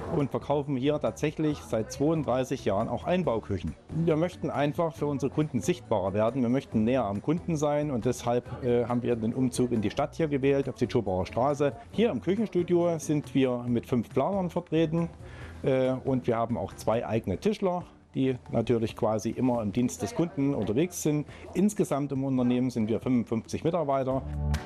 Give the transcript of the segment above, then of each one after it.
und verkaufen hier tatsächlich seit 32 Jahren auch Einbauküchen. Wir möchten einfach für unsere Kunden sichtbarer werden. Wir möchten näher am Kunden sein und deshalb haben wir den Umzug in die Stadt hier gewählt, auf die Schobauer Straße. Hier im Küchenstudio sind wir mit 5 Planern vertreten und wir haben auch 2 eigene Tischler, die natürlich quasi immer im Dienst des Kunden unterwegs sind. Insgesamt im Unternehmen sind wir 55 Mitarbeiter.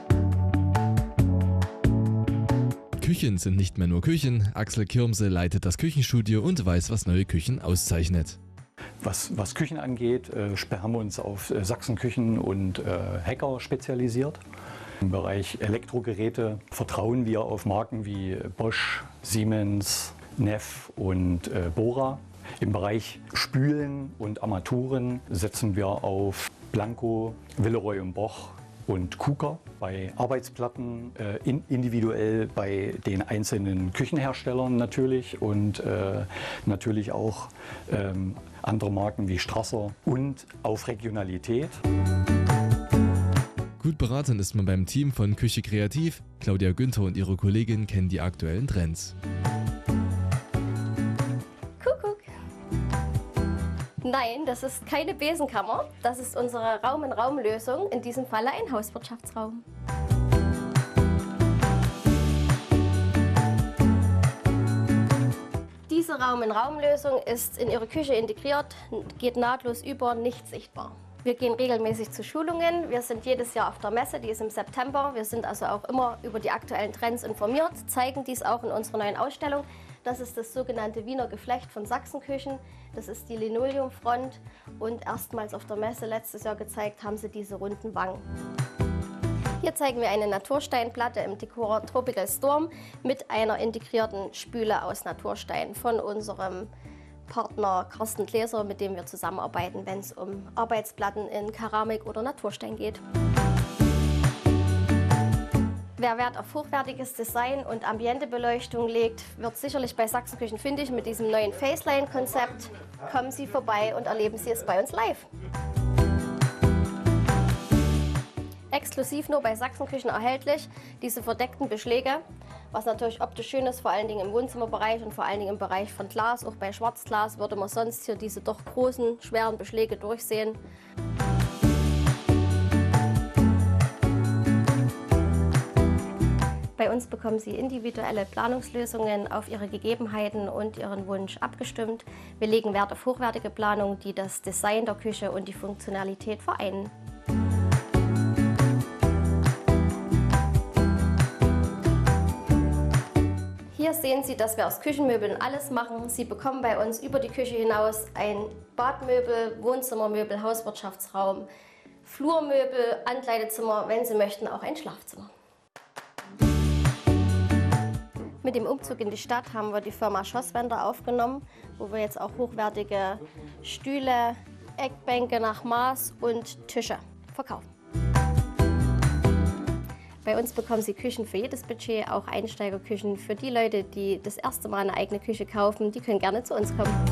Küchen sind nicht mehr nur Küchen. Axel Kirmse leitet das Küchenstudio und weiß, was neue Küchen auszeichnet. Was Küchen angeht, haben wir uns auf Sachsenküchen und Hacker spezialisiert. Im Bereich Elektrogeräte vertrauen wir auf Marken wie Bosch, Siemens, Neff und Bora. Im Bereich Spülen und Armaturen setzen wir auf Blanco, Villeroy und Boch und KUKA. Bei Arbeitsplatten individuell bei den einzelnen Küchenherstellern natürlich und natürlich auch andere Marken wie Strasser und auf Regionalität. Gut beraten ist man beim Team von Küche Kreativ. Claudia Günther und ihre Kollegin kennen die aktuellen Trends. Nein, das ist keine Besenkammer. Das ist unsere Raum-in-Raum-Lösung, in diesem Falle ein Hauswirtschaftsraum. Diese Raum-in-Raum-Lösung ist in Ihre Küche integriert, geht nahtlos über, nicht sichtbar. Wir gehen regelmäßig zu Schulungen. Wir sind jedes Jahr auf der Messe, die ist im September. Wir sind also auch immer über die aktuellen Trends informiert, zeigen dies auch in unserer neuen Ausstellung. Das ist das sogenannte Wiener Geflecht von Sachsenküchen. Das ist die Linoleumfront und erstmals auf der Messe letztes Jahr gezeigt haben sie diese runden Wangen. Hier zeigen wir eine Natursteinplatte im Dekor Tropical Storm mit einer integrierten Spüle aus Naturstein von unserem Partner Carsten Gläser, mit dem wir zusammenarbeiten, wenn es um Arbeitsplatten in Keramik oder Naturstein geht. Wer Wert auf hochwertiges Design und Ambientebeleuchtung legt, wird sicherlich bei Sachsenküchen fündig mit diesem neuen Faceline-Konzept. Kommen Sie vorbei und erleben Sie es bei uns live. Exklusiv nur bei Sachsenküchen erhältlich, diese verdeckten Beschläge, was natürlich optisch schön ist, vor allen Dingen im Wohnzimmerbereich und vor allen Dingen im Bereich von Glas. Auch bei Schwarzglas würde man sonst hier diese doch großen, schweren Beschläge durchsehen. Bei uns bekommen Sie individuelle Planungslösungen auf Ihre Gegebenheiten und Ihren Wunsch abgestimmt. Wir legen Wert auf hochwertige Planung, die das Design der Küche und die Funktionalität vereinen. Hier sehen Sie, dass wir aus Küchenmöbeln alles machen. Sie bekommen bei uns über die Küche hinaus ein Badmöbel, Wohnzimmermöbel, Hauswirtschaftsraum, Flurmöbel, Ankleidezimmer, wenn Sie möchten, auch ein Schlafzimmer. Mit dem Umzug in die Stadt haben wir die Firma Schosswender aufgenommen, wo wir jetzt auch hochwertige Stühle, Eckbänke nach Maß und Tische verkaufen. Bei uns bekommen Sie Küchen für jedes Budget, auch Einsteigerküchen für die Leute, die das erste Mal eine eigene Küche kaufen. Die können gerne zu uns kommen.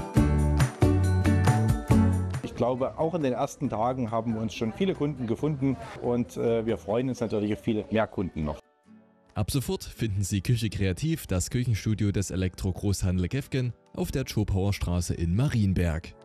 Ich glaube, auch in den ersten Tagen haben wir uns schon viele Kunden gefunden und wir freuen uns natürlich auf viele mehr Kunden noch. Ab sofort finden Sie Küche Kreativ, das Küchenstudio des Elektro-Großhandel Gefgen, auf der Schobauer Straße in Marienberg.